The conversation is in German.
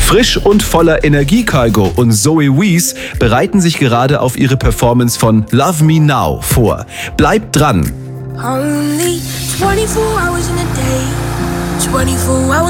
Frisch und voller Energie Kygo und Zoe Wees bereiten sich gerade auf ihre Performance von Love Me Now vor. Bleibt dran! Only 24 hours in a day, 24 hours